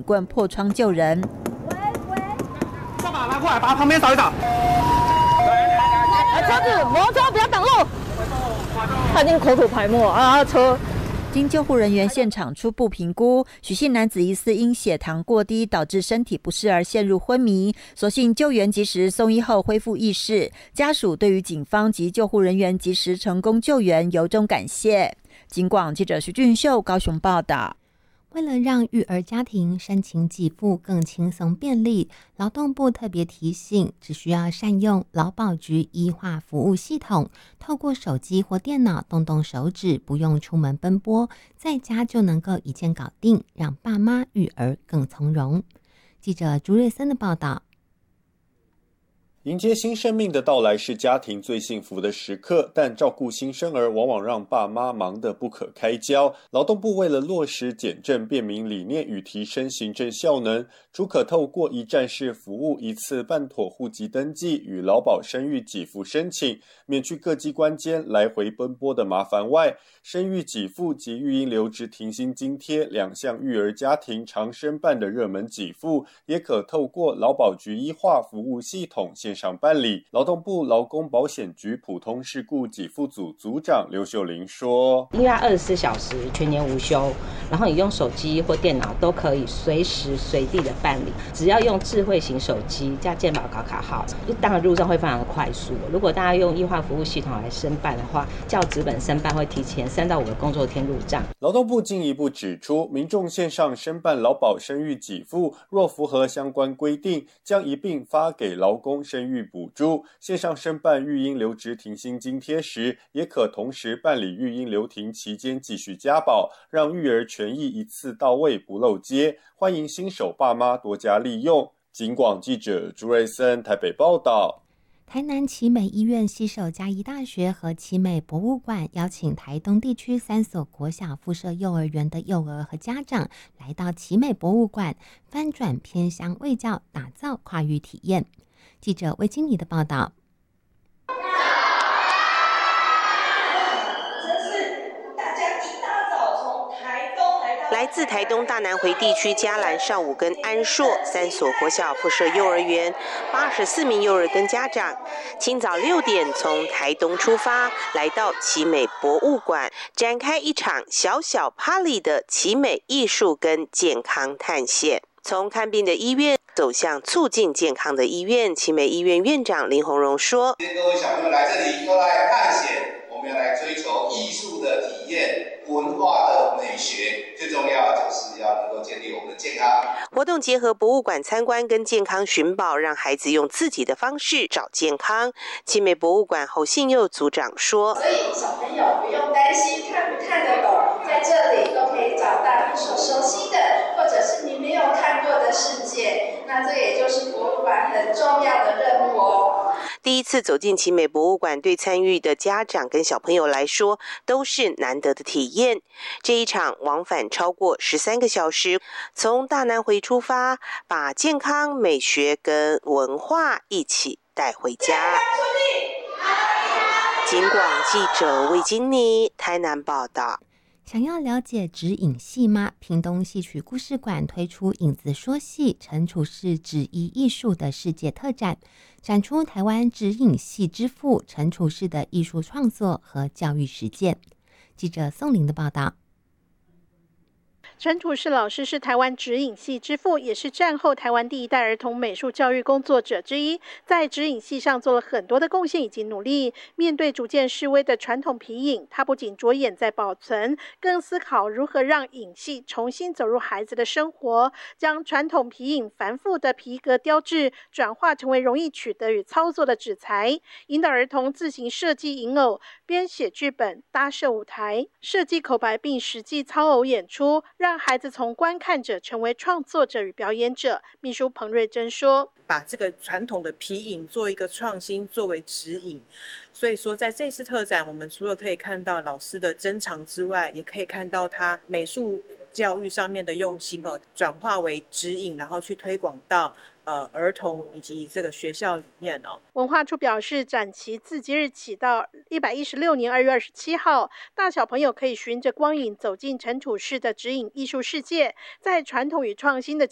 棍破窗救人。 扫把拿过来，把旁边扫一扫。 车子，摩托车不要挡路。他已经口吐白沫啊，车。 经救护人员现场初步评估，许姓男子疑似因血糖过低导致身体不适而陷入昏迷，所幸救援及时，送医后恢复意识。家属对于警方及救护人员及时成功救援由衷感谢。警广记者徐俊秀高雄报道。 为了让育儿家庭申请给付更轻松便利，劳动部特别提醒，只需要善用劳保局医化服务系统，透过手机或电脑动动手指，不用出门奔波，在家就能够一键搞定，让爸妈育儿更从容。记者朱瑞森的报道。 迎接新生命的到来是家庭最幸福的时刻，但照顾新生儿往往让爸妈忙得不可开交。劳动部为了落实简政便民理念与提升行政效能，除可透过一站式服务一次办妥户籍登记与劳保生育给付申请，免去各机关间来回奔波的麻烦外，生育给付及育婴留职停薪津贴两项育儿家庭常申办的热门给付，也可透过劳保局医化服务系统线上办理。劳动部劳工保险局普通事故给付组组长刘秀玲说， 因为它24小时全年无休，然后你用手机或电脑都可以随时随地的办理，只要用智慧型手机加健保搞卡号，当然路上会非常的快速。如果大家用医化服务系统来申办的话，较纸本申办会提前3到5个工作天入账。 劳动部进一步指出，民众线上申办劳保生育给付，若符合相关规定，将一并发给劳工生育补助。线上申办育婴留职停薪津贴时，也可同时办理育婴留停期间继续加保，让育儿权益一次到位不漏接。欢迎新手爸妈多加利用。警广记者朱瑞森台北报道。 台南奇美医院携手嘉义大学和奇美博物馆，邀请台东地区3所国小附设幼儿园的幼儿和家长来到奇美博物馆，翻转偏乡卫教，打造跨域体验。记者魏经理的报道。 来自台东大南回地区嘉兰、少武跟安硕3所国小附设幼儿园84名幼儿跟家长，清早6点从台东出发，来到奇美博物馆，展开一场小小 Party 的奇美艺术跟健康探险。从看病的医院走向促进健康的医院，奇美医院院长林鸿荣说：“ 各位小朋友来这里要来探险，我们要来追求艺术的体验、文化的美学，最重要就是要能够建立我们的健康。” 活动结合博物馆参观跟健康寻宝，让孩子用自己的方式找健康。奇美博物馆侯信佑组长说：“ 所以小朋友不用担心看不看得懂，在这里都可以找到你所熟悉的，或者是你没有看过的世界。那这也就是博物馆很重要的任务哦。” 第一次走进奇美博物馆，对参与的家长跟小朋友来说都是难得的体验。这一场往返超过13个小时，从大南回出发，把健康、美学跟文化一起带回家。警广记者魏金妮台南报道。 想要了解指引戏吗？屏东戏曲故事馆推出影子说戏陈楚式指艺艺术的世界特展，展出台湾指引戏之父陈楚式的艺术创作和教育实践。记者宋玲的报道。 陈楚式老师是台湾指引系之父，也是战后台湾第一代儿童美术教育工作者之一，在指引系上做了很多的贡献以及努力。面对逐渐式微的传统皮影，他不仅着眼在保存，更思考如何让影戏重新走入孩子的生活，将传统皮影繁复的皮革雕制转化成为容易取得与操作的纸材，引导儿童自行设计影偶，编写剧本，搭设舞台，设计口白，并实际操偶演出，让孩子从观看者成为创作者与表演者。秘书彭瑞珍说：“ 把这个传统的皮影做一个创新，作为指引。所以说，在这次特展，我们除了可以看到老师的珍藏之外，也可以看到他美术教育上面的用心转化为指引，然后去推广到儿童以及这个学校里面哦。” 文化处表示，展期自即日起到116年2月27号，大小朋友可以循着光影走进陈楚式的指引艺术世界，在传统与创新的